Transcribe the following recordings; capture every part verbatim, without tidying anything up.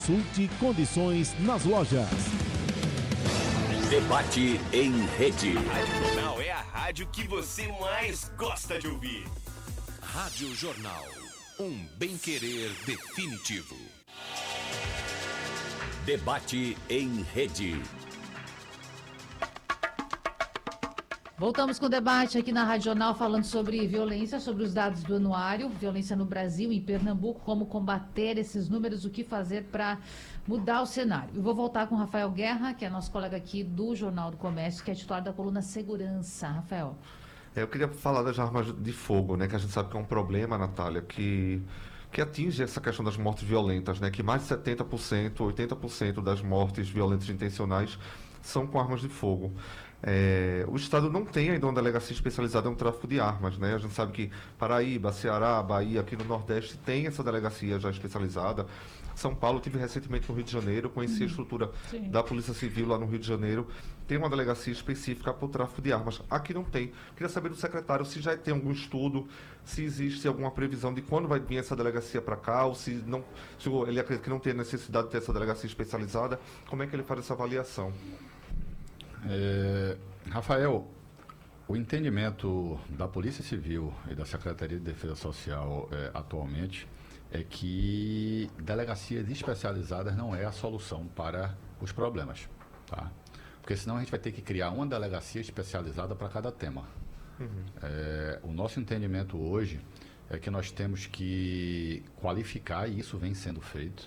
Consulte condições nas lojas. Debate em rede. Rádio Jornal é a rádio que você mais gosta de ouvir. Rádio Jornal, um bem-querer definitivo. Debate em rede. Voltamos com o debate aqui na Rádio Jornal, falando sobre violência, sobre os dados do anuário, violência no Brasil, em Pernambuco, como combater esses números, o que fazer para mudar o cenário. Eu vou voltar com o Rafael Guerra, que é nosso colega aqui do Jornal do Comércio, que é titular da coluna Segurança. Rafael. É, eu queria falar das armas de fogo, né, que a gente sabe que é um problema, Natália, que, que atinge essa questão das mortes violentas, né, que mais de setenta por cento, oitenta por cento das mortes violentas intencionais são com armas de fogo. É, o Estado não tem ainda uma delegacia especializada no tráfico de armas, né? A gente sabe que Paraíba, Ceará, Bahia, aqui no Nordeste tem essa delegacia já especializada. São Paulo, tive recentemente no Rio de Janeiro, conheci uhum. a estrutura Sim. da Polícia Civil lá no Rio de Janeiro. Tem uma delegacia específica para o tráfico de armas. Aqui não tem. Queria saber do secretário se já tem algum estudo, se existe alguma previsão de quando vai vir essa delegacia para cá, ou se, não, se ele acredita que não tem necessidade de ter essa delegacia especializada. Como é que ele faz essa avaliação? É, Rafael, o entendimento da Polícia Civil e da Secretaria de Defesa Social é, atualmente é que delegacias especializadas não é a solução para os problemas, tá? Porque senão a gente vai ter que criar uma delegacia especializada para cada tema. Uhum. É, o nosso entendimento hoje é que nós temos que qualificar, e isso vem sendo feito,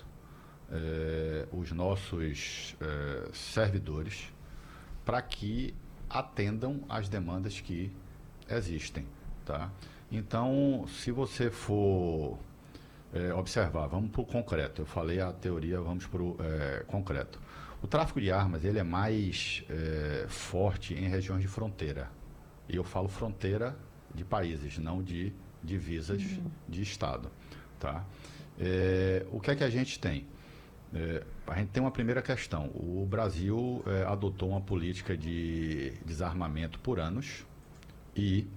é, os nossos é, servidores, para que atendam às demandas que existem, tá? Então, se você for é, observar, vamos para o concreto. Eu falei a teoria, vamos para o é, concreto. O tráfico de armas, ele é mais é, forte em regiões de fronteira. E eu falo fronteira de países, não de divisas uhum. de Estado, tá? É, o que é que a gente tem? É, a gente tem uma primeira questão. O Brasil é, adotou uma política de desarmamento por anos e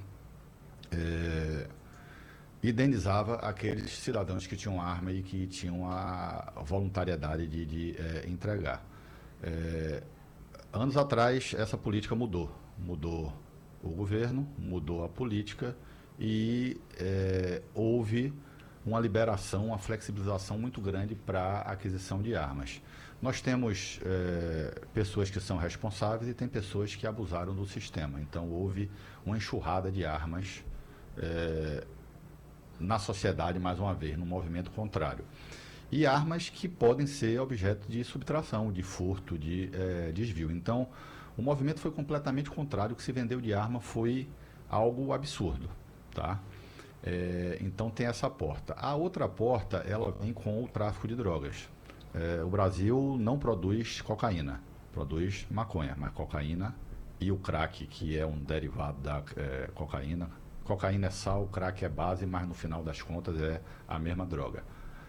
é, indenizava aqueles cidadãos que tinham arma e que tinham a voluntariedade de, de é, entregar. É, anos atrás, essa política mudou. Mudou o governo, mudou a política e é, houve uma liberação, uma flexibilização muito grande para a aquisição de armas. Nós temos é, pessoas que são responsáveis e tem pessoas que abusaram do sistema. Então, houve uma enxurrada de armas é, na sociedade, mais uma vez, no movimento contrário. E armas que podem ser objeto de subtração, de furto, de é, desvio. Então, o movimento foi completamente contrário. O que se vendeu de arma foi algo absurdo, tá? É, então tem essa porta. A outra porta, ela vem com o tráfico de drogas. É, o Brasil não produz cocaína, produz maconha, mas cocaína e o crack, que é um derivado da é, cocaína. Cocaína é sal, crack é base, mas no final das contas é a mesma droga.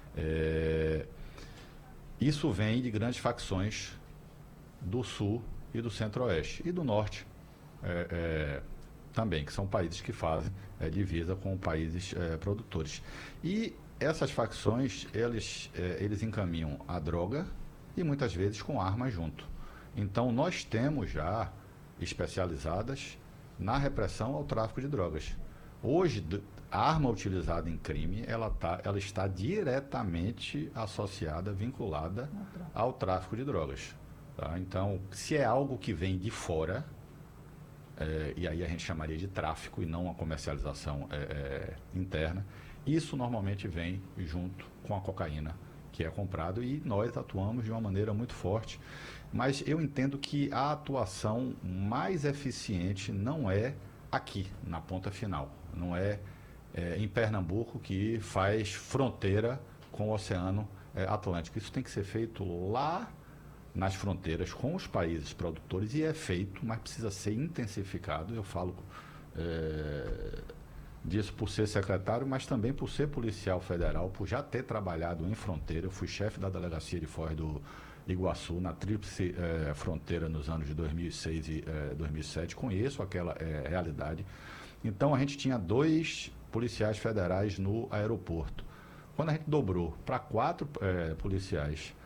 É, isso vem de grandes facções do Sul e do Centro-Oeste e do Norte. É, é, também, que são países que fazem é, divisa com países é, produtores. E essas facções, eles, é, eles encaminham a droga e muitas vezes com armas junto. Então, nós temos já especializadas na repressão ao tráfico de drogas. Hoje, a arma utilizada em crime, ela, tá, ela está diretamente associada, vinculada ao tráfico de drogas. Tá? Então, se é algo que vem de fora... É, e aí a gente chamaria de tráfico e não uma comercialização é, é, interna. Isso normalmente vem junto com a cocaína que é comprado e nós atuamos de uma maneira muito forte. Mas eu entendo que a atuação mais eficiente não é aqui, na ponta final. Não é, é em Pernambuco, que faz fronteira com o Oceano é, Atlântico. Isso tem que ser feito lá nas fronteiras com os países produtores e é feito, mas precisa ser intensificado. Eu falo é, disso por ser secretário, mas também por ser policial federal, por já ter trabalhado em fronteira. Eu fui chefe da delegacia de Foz do Iguaçu, na tríplice é, fronteira nos anos de dois mil e seis e é, dois mil e sete, conheço aquela é, realidade. Então a gente tinha dois policiais federais no aeroporto. Quando a gente dobrou para quatro é, policiais